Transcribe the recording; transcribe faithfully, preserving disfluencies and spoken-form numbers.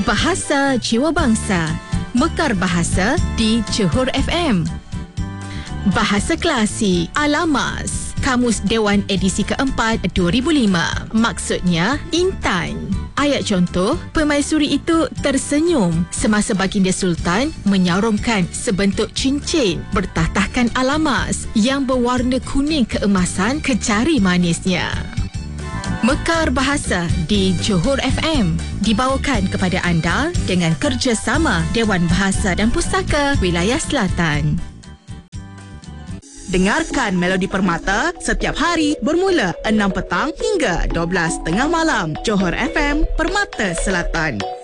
Bahasa Jiwa Bangsa, Mekar Bahasa di Johor F M. Bahasa Klasik, Alamas, Kamus Dewan edisi keempat dua ribu lima. Maksudnya, Intan. Ayat contoh, permaisuri itu tersenyum semasa baginda Sultan menyarongkan sebentuk cincin bertatahkan alamas yang berwarna kuning keemasan ke jari manisnya. Mekar Bahasa di Johor F M dibawakan kepada anda dengan kerjasama Dewan Bahasa dan Pustaka Wilayah Selatan. Dengarkan Melodi Permata setiap hari bermula enam petang hingga dua belas tengah malam. Johor F M, Permata Selatan.